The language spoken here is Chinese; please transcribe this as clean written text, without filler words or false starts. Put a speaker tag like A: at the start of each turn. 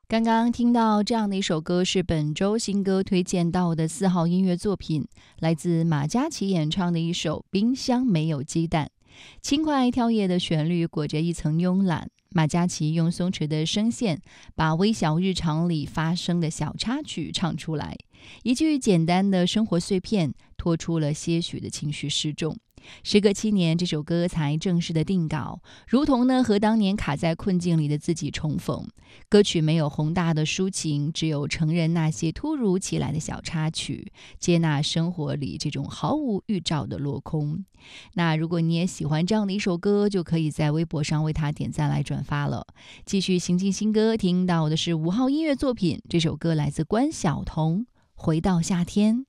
A: 刚刚听到这样的一首歌，是本周新歌推荐到的4号音乐作品，来自马嘉祺演唱的一首《冰箱没有鸡蛋》。轻快跳跃的旋律裹着一层慵懒，马嘉祺用松弛的声线把微小日常里发生的小插曲唱出来，一句简单的生活碎片拖出了些许的情绪失重。时隔7年，这首歌才正式的定稿，如同呢和当年卡在困境里的自己重逢。歌曲没有宏大的抒情，只有承认那些突如其来的小插曲，接纳生活里这种毫无预兆的落空。那如果你也喜欢这样的一首歌，就可以在微博上为它点赞来转发了。继续行进新歌，听到的是5号音乐作品，这首歌来自关晓彤，《回到夏天》。